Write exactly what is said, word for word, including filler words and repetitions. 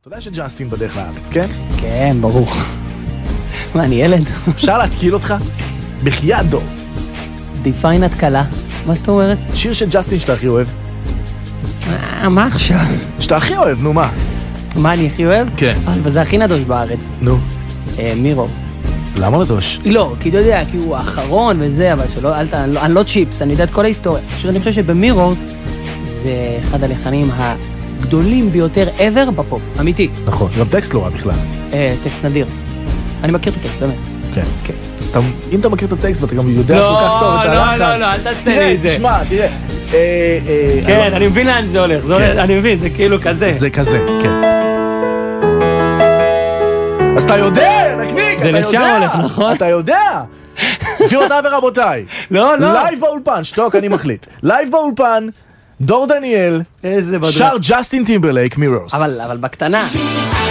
אתה יודע שג'סטין בדרך לארץ, כן? כן, ברור. מה, אני ילד? אפשר להתקיל אותך? בחייאת דור. דיפיין התקלה. מה זאת אומרת? שיר של ג'סטין שאתה הכי אוהב. אה, מה עכשיו? שאתה הכי אוהב, נו מה? מה אני הכי אוהב? כן. אבל זה הכי נדוש בארץ. נו. מירורס. למה נדוש? לא, כי אתה יודע, כי הוא האחרון וזה, אבל שלא, אל ת... אני לא צ'יפס, אני יודע את כל ההיסטוריה. פשוט אני חושב שבמירורס זה אחד הלחנים הגדולים ביותר ever בפופ. אמיתי. נכון, גם טקסט לא רע בכלל. אה, טקסט נדיר. אני מכיר את הטקסט, באמת. כן. כן. סתם, אם אתה מכיר את הטקסט ואתה גם יודע כל כך טוב את הלחן. לא, לא, לא, אל תעשה לי את זה. תשמע, תראה. כן, אני מבין לאן זה הולך, אני מבין, זה כאילו כזה. זה כזה, כן. אז אתה יודע, נקניק, אתה יודע. זה לשם הולך, נכון? אתה יודע. גבירותיי ורבותיי. לא, לא. לייב באולפן, שתוק, אני מחליט. לייב באולפן, דור דניאל. איזה בדוק. שר ג'סטין טימברלייק, מירורס. אבל, אבל בקטנה.